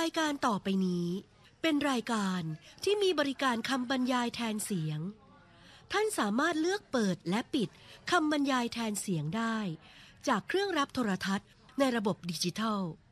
ายการต่อไปนี้เป็นรายการที่มีบริการคำบรรยายแทนเสียงท่านสามารถเลือกเปิดและปิดคำบรรยายแทนเสียงได้จากเครื่องรับโทรทัศน์ในระบบดิจิทัล